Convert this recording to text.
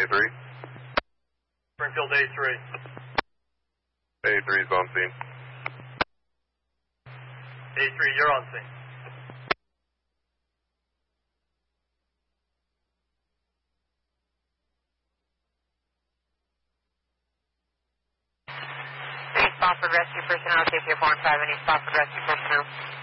A3. Springfield A3. A3 is on scene. A3, you're on scene. Any Spofford rescue personnel, take your 4 and 5, any Spofford rescue personnel.